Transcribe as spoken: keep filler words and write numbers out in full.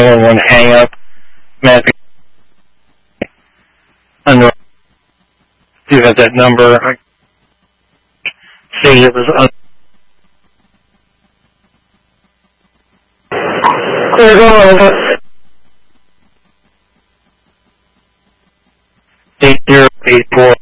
one hang up. Matt, do you have that number? I see it was un- eight zero eight four.